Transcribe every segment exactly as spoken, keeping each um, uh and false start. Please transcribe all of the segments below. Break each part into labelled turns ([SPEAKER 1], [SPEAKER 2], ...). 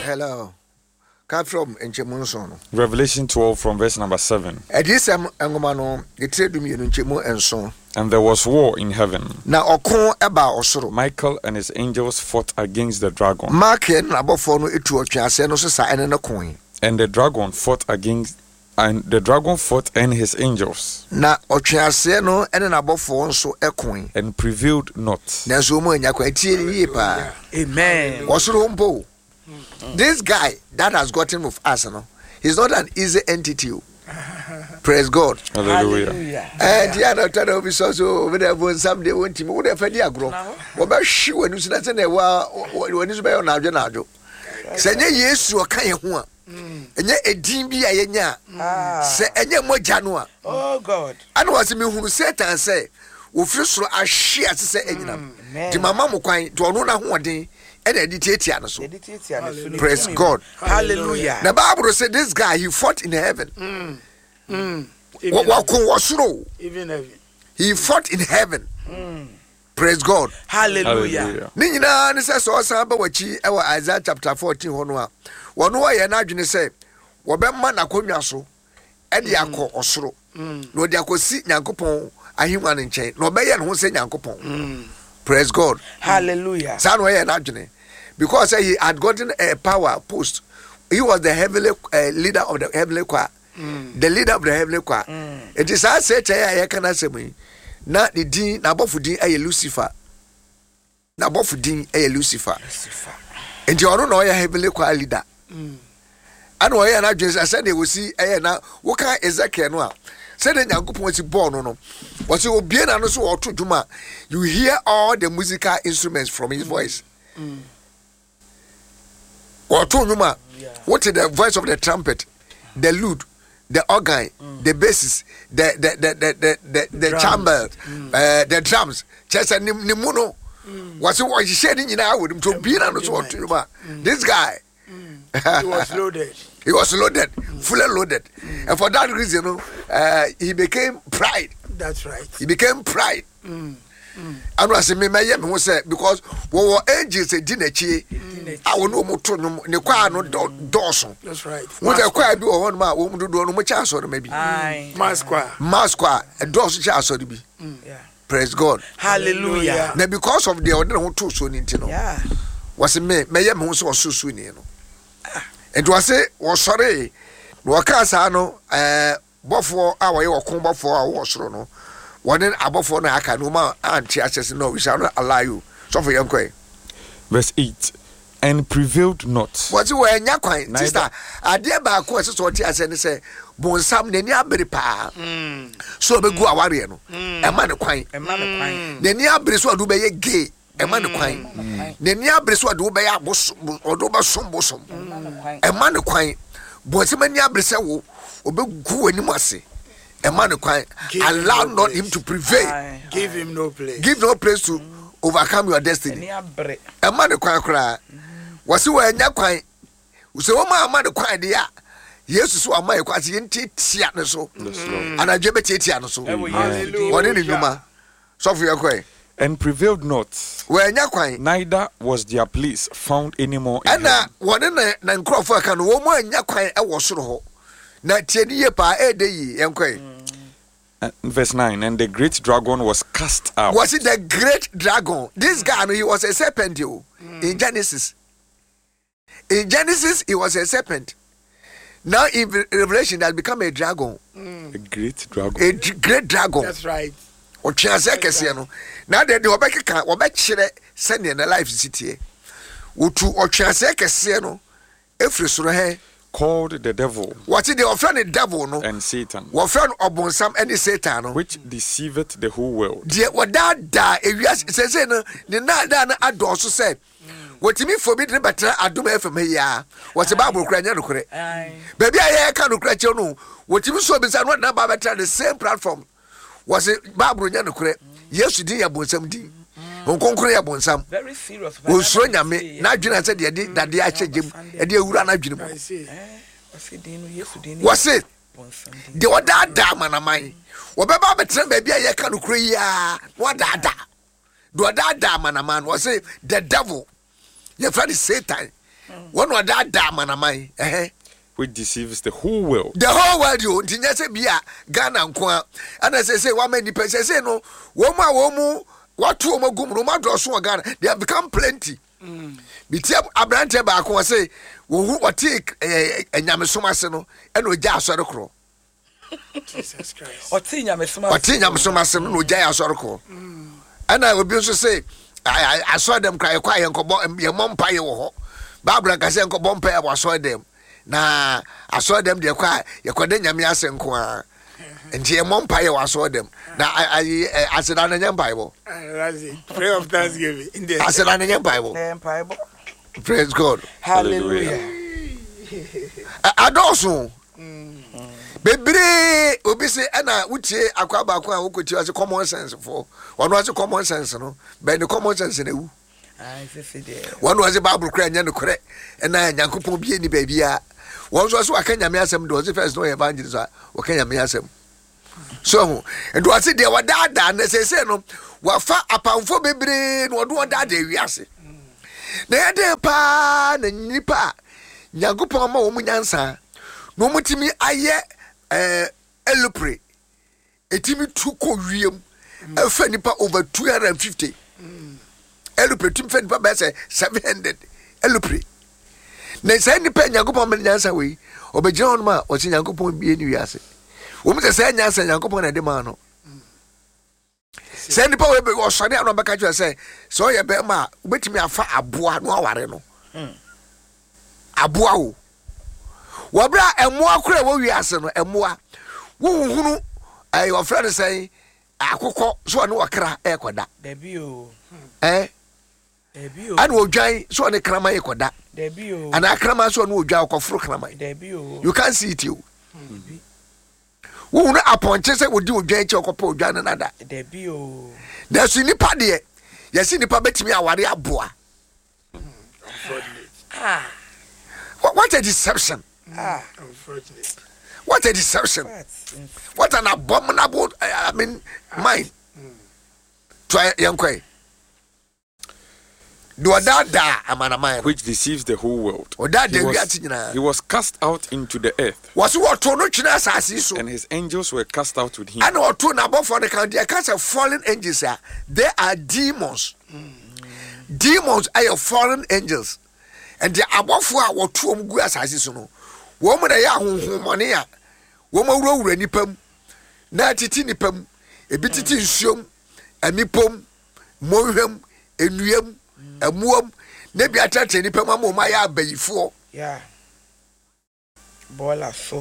[SPEAKER 1] Hello. Come from Enchemunson.
[SPEAKER 2] Revelation twelve from verse number seven.
[SPEAKER 1] Edisam Angomano, the trade me in Chemu and so.
[SPEAKER 2] And there was war in heaven.
[SPEAKER 1] Now Okon Eba Osoro.
[SPEAKER 2] Michael and his angels fought against the dragon.
[SPEAKER 1] Marken Abofono itu Ochiaseno Sa and a coin.
[SPEAKER 2] And the dragon fought against and the dragon fought and his angels.
[SPEAKER 1] Na Ochiaseno and an Abofon so a coin.
[SPEAKER 2] And prevailed not.
[SPEAKER 1] Nazumo in Yakwati Yipa.
[SPEAKER 3] Amen.
[SPEAKER 1] Osoro Mpo. This guy that has gotten with us, no, he's not an easy entity. Praise God.
[SPEAKER 2] Hallelujah.
[SPEAKER 1] And the other time we saw so over there when someday went to me, what if I did grow? What about she when you said that when you on our Janado? Say, yes, you are kind of one. And yet a D B I nya say, and yet more Janua.
[SPEAKER 3] Oh God.
[SPEAKER 1] And was me who said and say, we first a share to say, the mamma quite to another one day. So. Praise God.
[SPEAKER 3] Hallelujah.
[SPEAKER 1] The Bible said this guy, he fought in heaven.
[SPEAKER 3] Mm. Mm.
[SPEAKER 1] Even heaven. He fought in heaven.
[SPEAKER 3] Mm.
[SPEAKER 1] Praise God.
[SPEAKER 3] Hallelujah.
[SPEAKER 1] Nina, this is also about what you Isaiah chapter fourteen. One one way and I didn't say, Wabema Nakomiaso, Ediako Osro. No, Diako see Yankopon, a human in chain. No, Bayan who say Yankopon. Praise God.
[SPEAKER 3] Hallelujah.
[SPEAKER 1] Sanway and Ajane. Because uh, he had gotten a power post. He was the heavenly uh, leader of the heavenly choir. Mm. The leader of the heavenly choir. Mm. It is I said, I can say me. Na the dean, na bofu din a Lucifer. Na bofu din a Lucifer. Lucifer. And you don't know your heavenly choir leader. Mm. And why I just I said they will see a now what kind Ezekiel no. Said the Yankopon was born no. Was you be an also or to Juma. You hear all the musical instruments from his voice. Mm. Or to Juma. What is the voice of the trumpet, the lute, the organ, mm. the basses, the the the the the the, the, the chamber, mm. uh, the drums. Just a nimuno. Was what he said in our with him to be an also to Juma. This guy.
[SPEAKER 3] Mm. He was loaded.
[SPEAKER 1] He was loaded, mm. fully loaded. Mm. And for that reason, uh, he became pride.
[SPEAKER 3] That's right.
[SPEAKER 1] He became pride.
[SPEAKER 3] Mm. Mm.
[SPEAKER 1] And I say, me my yem who said because we were angels a dinner chi. I will no more to no qua no Dawson.
[SPEAKER 3] That's right.
[SPEAKER 1] What I quite do one man won't do no much answer maybe.
[SPEAKER 3] Masqua.
[SPEAKER 1] Masqua, a Dawson chance or be.
[SPEAKER 3] Yeah.
[SPEAKER 1] Praise God.
[SPEAKER 3] Hallelujah.
[SPEAKER 1] Now because of the order who too soon into no.
[SPEAKER 3] Yeah.
[SPEAKER 1] Was me, my yem who was so soon, you know. And was say, was sorry. Wakasano, eh, before our your combo for our was no. One in above for Naka, no man, and she says, no, we shall not allow you. So for young quay.
[SPEAKER 2] Verse eight. And prevailed not.
[SPEAKER 1] What's you wearing your quay, sister? I dear by course, what I said, say, Bon Sam, the near berry pa. So be go a warrior, a man of quay, a man of quay. The near briswa do be a gay. A man of quine. The near briswa do by a boss or do by some bosom. A man of quine. But some near brissa will be good and mercy. A man of quine. Allow not him to prevail.
[SPEAKER 3] Give him no place.
[SPEAKER 1] Give no place to overcome your destiny. A man of quine cry. Was you wearing your quine? So, my man of quine, dear. Yes, so am I quite in Tiana so. And I jabber Tiana so. What in you, Sophia Quay.
[SPEAKER 2] And prevailed not.
[SPEAKER 1] Where Yaquine,
[SPEAKER 2] neither was their place found anymore.
[SPEAKER 1] And now, one in the Nancrofa can woman Yaquine, I was so. Not ten year pa a day, Yanquay.
[SPEAKER 2] Verse nine. And the great dragon was cast out.
[SPEAKER 1] Was it the great dragon? This guy, he was a serpent, you in Genesis. In Genesis, he was a serpent. Now, in Revelation, that become a dragon.
[SPEAKER 2] A great dragon.
[SPEAKER 1] A d- great dragon.
[SPEAKER 3] That's right.
[SPEAKER 1] Or chance I can see. Now that the Obeka can't, Obeka sending a life city. Utu or chance I can see. No, every sort
[SPEAKER 2] called the devil.
[SPEAKER 1] What is the offended devil? No,
[SPEAKER 2] and Satan.
[SPEAKER 1] What friend upon some any Satan,
[SPEAKER 2] which deceiveth the whole world.
[SPEAKER 1] Dear, what that die? If you say no, the not done. I also said. What you mean forbidden better? I do me from here. What's the Bible crying? Baby, I can't cry. You know what you mean? So, beside what number better the same platform. Was it Bible? You know, correct? Yes, you did about something. On conquer about some
[SPEAKER 3] very serious.
[SPEAKER 1] Who swing at me? Now, Juna said that they actually Jim and they would run at Jim. Was it? They were that damn man of mine. What about baby? I can't cry. What that? Do that damn man of man was it the devil? Your friend is Satan. One or that damn and my eh.
[SPEAKER 2] which deceives the whole world.
[SPEAKER 1] The whole world you ntinya se bia Ghana nkwa ana say say one many person say no wo ma wo mu watu o magum no ma do so Ghana they have become plenty. Mm. Bitia abrante ba ko say wo hu ote enyamesoma se no e no gya asore kro.
[SPEAKER 3] Jesus Christ.
[SPEAKER 4] Ote nyamesoma.
[SPEAKER 1] Ote nyamesoma se no gya asore kro. Mm. Ana obi nso say I I saw them cry kwa yenkobo ye mompa ye wo ho. Bible ka say yenkobo mpa ye wo saw them. Na I saw them de kwa ye kwade nyame asenko a nti ye mompa ye wo saw them. Na I I said an nyam Bible.
[SPEAKER 3] That's it. Prayer of thanksgiving in there.
[SPEAKER 1] I said an nyam Bible.
[SPEAKER 4] Bible.
[SPEAKER 1] Praise God.
[SPEAKER 4] Hallelujah.
[SPEAKER 1] Adoso. Bebre obi say na wutie akwa ba akwa wokoti ase common sense for. One was common sense no. Be the common sense na wu.
[SPEAKER 4] Ah, say there.
[SPEAKER 1] One was the Bible kra nya no kre. E na Nyankopon bie ni ba bia. One so so akanya me asem do first no evangelist a wakanya me asem. So, and was it there were dada na say say no wafa apamfo bebre no do dada wiase. Na de pa na nipa Nyankopon ma wo mu nyansa. No mutimi aye eh elupre. Etimi tu ko wiem. Efa nipa over two hundred fifty. Elupre tim fe nipa be say seven hundred. Elupre. Na say nipa Nyankopon ma nyansa we. Obegye on ma o si Nyankopon bie ni wiase. Wo mu say nyansa Nyankopon na de ma no. Say nipa we be o sori anu baka twa say so ye be ma obetimi afa aboa no aware no. Aboa o. Wabra emoa kura wo wiase no emoa. Wo hunu eh your friend say akokọ so no wakra e koda.
[SPEAKER 4] Debi o.
[SPEAKER 1] Eh?
[SPEAKER 4] Debi o.
[SPEAKER 1] An odwan so ne krama e koda.
[SPEAKER 4] Debi o.
[SPEAKER 1] Ana krama so no odwan akofro krama.
[SPEAKER 4] Debi o.
[SPEAKER 1] You can't see it you. Debi. Wo hunu aponche say odi odwan che okopa odwan na nada.
[SPEAKER 4] Debi o.
[SPEAKER 1] Na so nipa de yesi nipa betimi aware aboa.
[SPEAKER 4] Ah.
[SPEAKER 1] What, what a deception.
[SPEAKER 4] Ah,
[SPEAKER 3] unfortunate.
[SPEAKER 1] What a deception. What an abominable, I mean, mind. Try, young quay. Do a dada, a man of mine.
[SPEAKER 2] Which deceives the whole world.
[SPEAKER 1] Or that
[SPEAKER 2] He
[SPEAKER 1] they
[SPEAKER 2] was,
[SPEAKER 1] got
[SPEAKER 2] he was cast out into the earth,
[SPEAKER 1] was what to no china so.
[SPEAKER 2] and his angels were cast out with him.
[SPEAKER 1] I know two number for the country. I can't say fallen angels. They are demons. Demons are your fallen angels. And the above for our two good as no. Woman, a young money. Woman, row renipum. Natiti nipum. A bititi shum. A nipum. Mohem. A nuyum. A muum. Maybe I touch any pema maya bay for.
[SPEAKER 4] yeah. Bola so.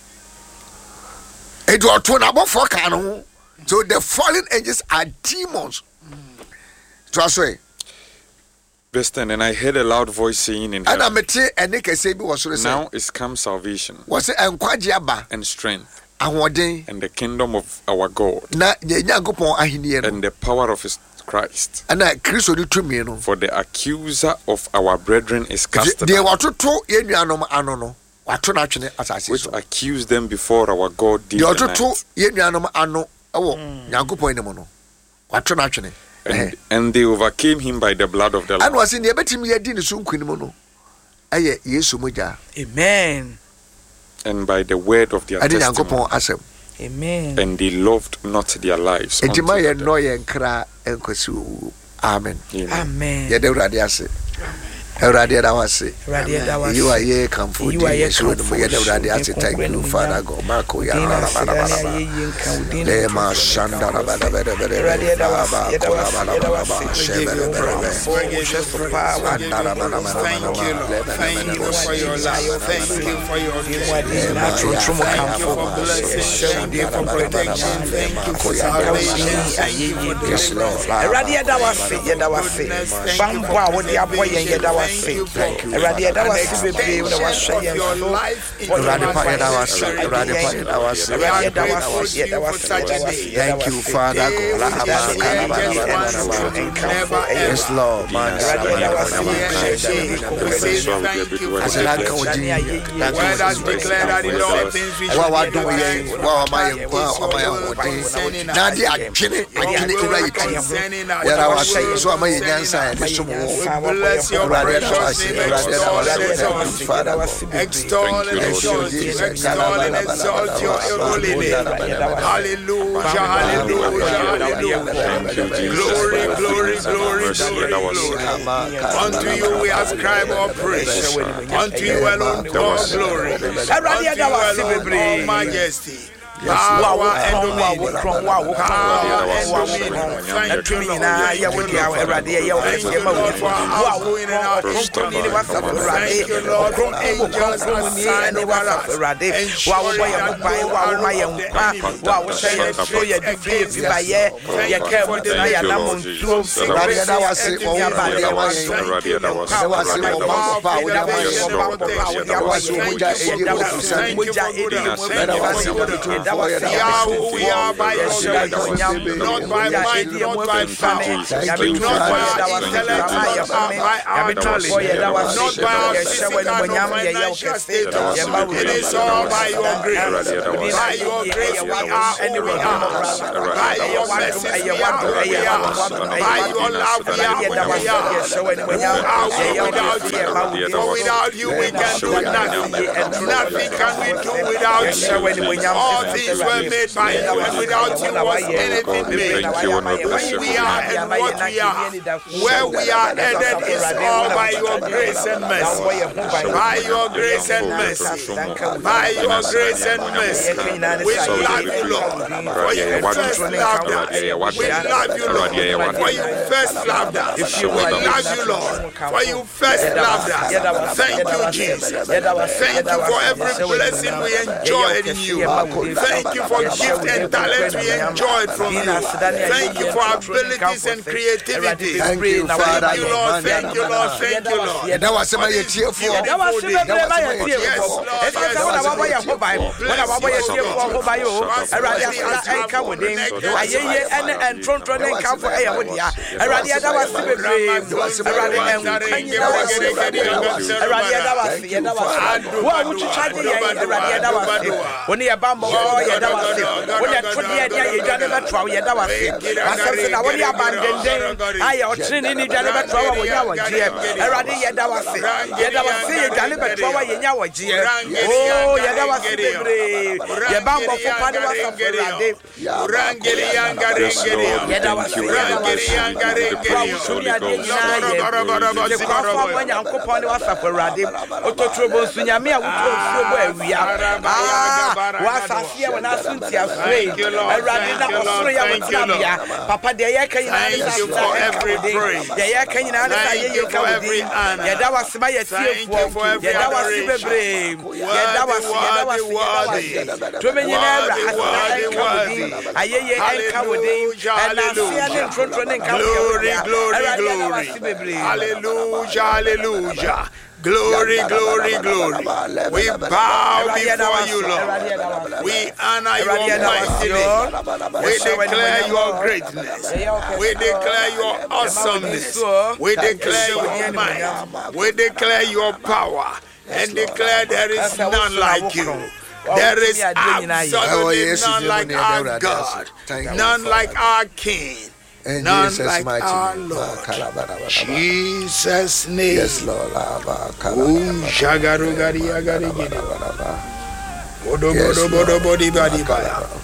[SPEAKER 1] It was two number for canon. So the fallen angels are demons. Trust me.
[SPEAKER 2] Verse ten, and I heard a loud voice saying in
[SPEAKER 1] And I
[SPEAKER 2] heaven,
[SPEAKER 1] met and Nick say was
[SPEAKER 2] now is come salvation
[SPEAKER 1] was it and Quajiaba
[SPEAKER 2] and strength
[SPEAKER 1] and what day
[SPEAKER 2] and the kingdom of our God
[SPEAKER 1] na Yagopon Ahinian
[SPEAKER 2] and the power of his Christ.
[SPEAKER 1] and I Chris to me.
[SPEAKER 2] For the accuser of our brethren is cast
[SPEAKER 1] They
[SPEAKER 2] down,
[SPEAKER 1] were to two Yanom Anono. What to naturally as I
[SPEAKER 2] which
[SPEAKER 1] say.
[SPEAKER 2] accused them before our God day
[SPEAKER 1] They are
[SPEAKER 2] and
[SPEAKER 1] to
[SPEAKER 2] night.
[SPEAKER 1] two Yanom Ano. Oh, Yagopo in the mono. What to naturally.
[SPEAKER 2] And, and they overcame him by the blood of the
[SPEAKER 1] And
[SPEAKER 2] Lamb
[SPEAKER 1] was in the betting ye didn't soon queen mono. Aye, yes, Muja.
[SPEAKER 4] Amen.
[SPEAKER 2] and by the word of their
[SPEAKER 1] I didn't
[SPEAKER 2] testimony.
[SPEAKER 1] go asem.
[SPEAKER 4] Amen.
[SPEAKER 2] And they loved not their lives.
[SPEAKER 1] And
[SPEAKER 2] unto
[SPEAKER 1] my
[SPEAKER 2] the death.
[SPEAKER 1] no yen cry and kosu. Amen.
[SPEAKER 2] Amen.
[SPEAKER 4] Amen.
[SPEAKER 1] Yeah, they were ase. Erade da wase.
[SPEAKER 4] Erade da wase.
[SPEAKER 1] You are ye kamfo.
[SPEAKER 4] You are ye kamfo.
[SPEAKER 1] Yeah, they were ase. Thank you, Father God. Marco ya la la la la la. Le ma shanda la ba la ba la ba la.
[SPEAKER 4] Erade da wase.
[SPEAKER 1] Ko la ba la ba la ba. Shebe la ba la ba.
[SPEAKER 3] Thank you, Lord. Thank you for your love. Thank you for your care. Thank you for blessing. Thank you for protection. Thank you for salvation. Thank you for deliverance.
[SPEAKER 4] Erade da wase. Ye da wase. Bambo a wo de aboye ye da wase.
[SPEAKER 1] Thank you.
[SPEAKER 4] Erade da wase bebre wo da wase ye
[SPEAKER 3] Your life in
[SPEAKER 1] Erade pa ye da wase. Erade pa ye da wase.
[SPEAKER 4] Erade da wase. Ye da wase.
[SPEAKER 1] Thank you, Father God. La ba ka ba la ba la ba. Yes, Lord. Man.
[SPEAKER 3] We say thank you for
[SPEAKER 1] I said I can't
[SPEAKER 3] the
[SPEAKER 1] do that.
[SPEAKER 3] word has declared that in all things we
[SPEAKER 1] Wa
[SPEAKER 3] should
[SPEAKER 1] wa
[SPEAKER 3] give
[SPEAKER 1] do
[SPEAKER 3] thanks.
[SPEAKER 1] ye. Wa ma ye kwa o ma ye ho. Na di adwene, adwene ura yi ti.
[SPEAKER 3] Concerning our
[SPEAKER 1] Ya ra wa say so ma ye nyansa ya de so mo.
[SPEAKER 3] we bless your
[SPEAKER 1] Erade
[SPEAKER 3] precious name, extol and exalt you. Extol and exalt you. Extol and exalt your holy name. Hallelujah, hallelujah, hallelujah. Glory, glory, glory, glory, glory. Unto you we ascribe our praise. Unto you alone all glory. Unto you alone all majesty. Power and dominion. Power and dominion. Thank you, Lord. Thank you, Lord, for outgoing and outcoming. Thank you, Lord, for angels assigned over us. Ensuring that no arrow of the enemy penetrates the against us. Thank you for the living God. From secret and to the abandoned. Thank you, Lord. Power, innovation, and protection. Thank you for goodness. Thank you for goodness. We are who we are by your grace, not by might, not by power, not by our intellect, not by our knowledge, not by our physical or financial status. It is all by your grace. By your grace we are who we are. By your mercy we are who we are. By your love we are who we are. Who are we without you? For without you we can do nothing. Nothing can we do without you. All things were made by you, and without you was anything made. Who we are and what we are, where we are headed is all by your grace and mercy. By your grace and mercy. By your grace and mercy. We love you, Lord, for you first loved us. We love you, Lord, for you first loved us. We love you, Lord, for you first loved us. Thank you, Jesus. Thank you for every blessing we enjoyed in you. Thank you for gift and talent we enjoyed from you. Thank you for abilities and creativity.
[SPEAKER 1] Thank you, Father.
[SPEAKER 3] Thank you, Lord. Thank you, Lord. Thank you, Lord.
[SPEAKER 1] That was somebody here for.
[SPEAKER 3] That was somebody here for. Yes, Lord.
[SPEAKER 4] Papa,
[SPEAKER 3] thank you for every praise. Thank you for every honor. Thank you for every adoration. Worthy, worthy, worthy, worthy, worthy. Hallelujah, hallelujah. Glory, glory, glory. Hallelujah, hallelujah. Glory, glory, glory. We bow before you, Lord. We honor your mighty name. We declare your greatness. We declare your awesomeness. We declare your might. We declare your power. And declare there is none like you. There is absolutely none like our God. None like our King.
[SPEAKER 1] In
[SPEAKER 3] none
[SPEAKER 1] Jesus'
[SPEAKER 3] like
[SPEAKER 1] mighty
[SPEAKER 3] our
[SPEAKER 1] name.
[SPEAKER 3] Lord. Jesus' name.
[SPEAKER 1] Yes, Lord.
[SPEAKER 3] Um, shagaru gari agari giri. Bodo bodo bodo bodi badi baya.